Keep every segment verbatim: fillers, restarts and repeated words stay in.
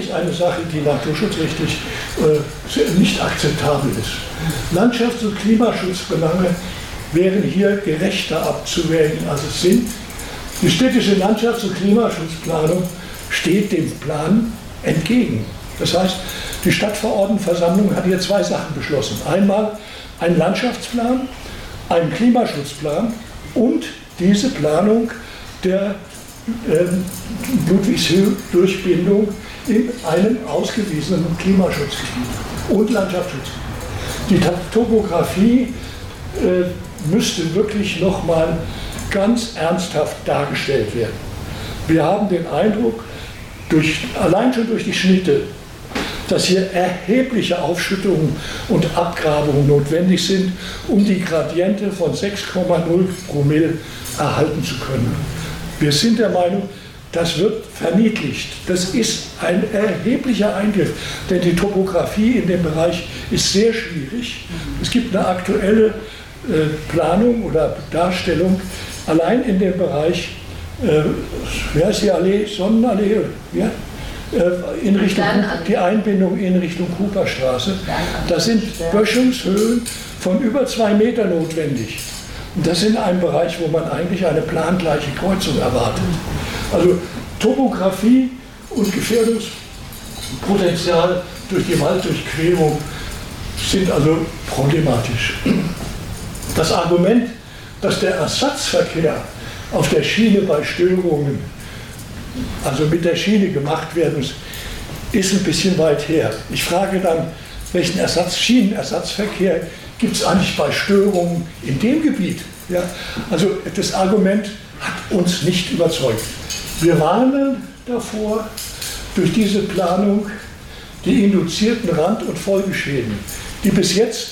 eigentlich eine Sache, die naturschutzrechtlich äh, nicht akzeptabel ist. Landschafts- und Klimaschutzbelange wären hier gerechter abzuwägen, als es sind. Die städtische Landschafts- und Klimaschutzplanung steht dem Plan entgegen. Das heißt, die Stadtverordnetenversammlung hat hier zwei Sachen beschlossen. Einmal einen Landschaftsplan, einen Klimaschutzplan und diese Planung der äh, Ludwigshöhe-Durchbindung in einem ausgewiesenen Klimaschutzgebiet und Landschaftsschutzgebiet. Die Topografie äh, müsste wirklich nochmal ganz ernsthaft dargestellt werden. Wir haben den Eindruck, durch, allein schon durch die Schnitte, dass hier erhebliche Aufschüttungen und Abgrabungen notwendig sind, um die Gradiente von sechs Komma null Promille erhalten zu können. Wir sind der Meinung, das wird verniedlicht. Das ist ein erheblicher Eingriff, denn die Topografie in dem Bereich ist sehr schwierig. Es gibt eine aktuelle äh, Planung oder Darstellung, allein in dem Bereich, äh, wie heißt die Allee, Sonnenallee, ja? äh, in Richtung, die Einbindung in Richtung Cooperstraße. Da sind Böschungshöhen von über zwei Meter notwendig. Und das in einem Bereich, wo man eigentlich eine plangleiche Kreuzung erwartet. Also Topografie und Gefährdungspotenzial durch die Walddurchquerung sind also problematisch. Das Argument, dass der Ersatzverkehr auf der Schiene bei Störungen, also mit der Schiene gemacht werden muss, ist ein bisschen weit her. Ich frage dann, welchen Ersatz, Schienenersatzverkehr gibt es eigentlich bei Störungen in dem Gebiet? Ja, also das Argument hat uns nicht überzeugt. Wir warnen davor, durch diese Planung die induzierten Rand- und Folgeschäden, die bis jetzt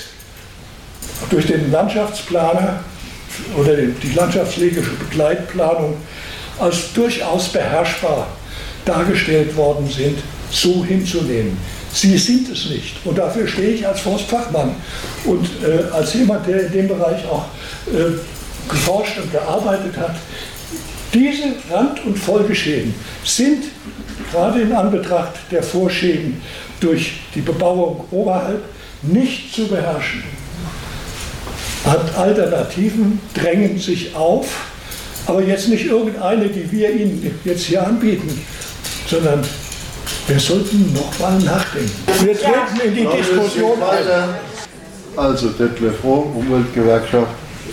durch den Landschaftsplaner oder die landschaftslegische Begleitplanung als durchaus beherrschbar dargestellt worden sind, so hinzunehmen. Sie sind es nicht. Und dafür stehe ich als Forstfachmann und äh, als jemand, der in dem Bereich auch äh, geforscht und gearbeitet hat. Diese Rand- und Folgeschäden sind gerade in Anbetracht der Vorschäden durch die Bebauung oberhalb nicht zu beherrschen. Alternativen drängen sich auf, aber jetzt nicht irgendeine, die wir Ihnen jetzt hier anbieten, sondern wir sollten noch mal nachdenken. Wir treten in die Diskussion ein. Also Detlef Roh, Umweltgewerkschaft.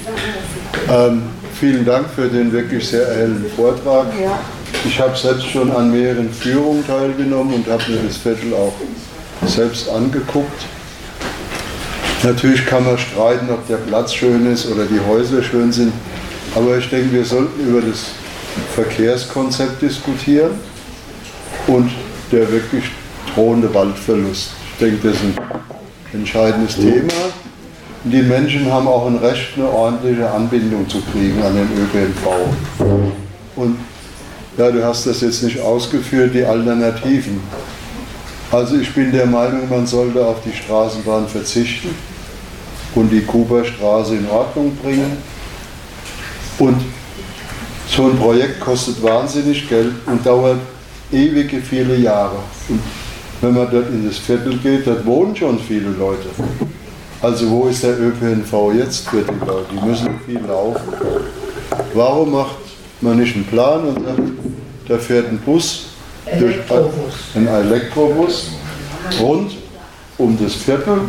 Ähm, vielen Dank für den wirklich sehr erhellenden Vortrag. Ich habe selbst schon an mehreren Führungen teilgenommen und habe mir das Viertel auch selbst angeguckt. Natürlich kann man streiten, ob der Platz schön ist oder die Häuser schön sind, aber ich denke, wir sollten über das Verkehrskonzept diskutieren und der wirklich drohende Waldverlust. Ich denke, das ist ein entscheidendes Thema. Und die Menschen haben auch ein Recht, eine ordentliche Anbindung zu kriegen an den Ö P N V. Und ja, du hast das jetzt nicht ausgeführt, die Alternativen. Also ich bin der Meinung, man sollte auf die Straßenbahn verzichten und die Cooperstraße in Ordnung bringen. Und so ein Projekt kostet wahnsinnig Geld und dauert ewige viele Jahre. Und wenn man dort in das Viertel geht, dort wohnen schon viele Leute. Also wo ist der Ö P N V jetzt für die Leute? Die müssen viel laufen. Warum macht man nicht einen Plan und sagt, da fährt ein Bus, durch ein Elektrobus rund um das Viertel,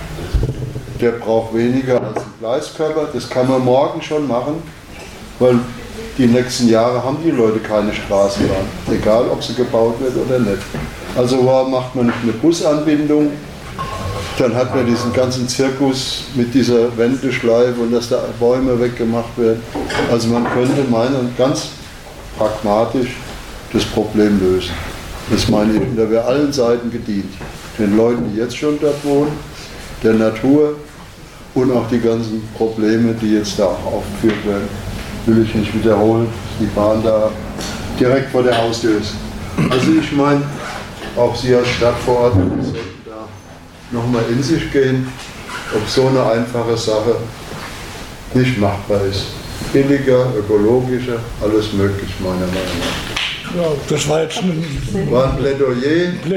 der braucht weniger als ein Gleiskörper, das kann man morgen schon machen, weil die nächsten Jahre haben die Leute keine Straßenbahn, egal ob sie gebaut wird oder nicht. Also warum macht man nicht eine Busanbindung, dann hat man diesen ganzen Zirkus mit dieser Wendeschleife und dass da Bäume weggemacht werden. Also man könnte meinen, ganz pragmatisch das Problem lösen. Das meine ich, und da wäre allen Seiten gedient. Den Leuten, die jetzt schon dort wohnen, der Natur und auch die ganzen Probleme, die jetzt da auch aufgeführt werden. Will ich nicht wiederholen, die Bahn da direkt vor der Haustür ist. Also ich meine, auch Sie als Stadtverordnete sollten da nochmal in sich gehen, ob so eine einfache Sache nicht machbar ist. Billiger, ökologischer, alles möglich meiner Meinung nach. Ja, das war jetzt ein, war ein Plädoyer.